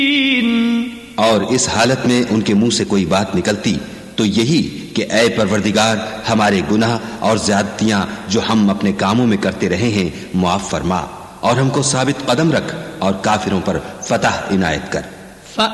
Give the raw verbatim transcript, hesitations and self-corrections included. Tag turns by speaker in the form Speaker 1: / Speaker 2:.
Speaker 1: और इस हालत में उनके मुंह से कोई बात निकलती तो यही कि ऐ परवरदिगार, हमारे गुनाह और ज्यादतियां जो हम अपने कामों में करते रहे हैं मुआफ फरमा और हमको साबित कदम रख और काफिरों पर फतह इनायत कर।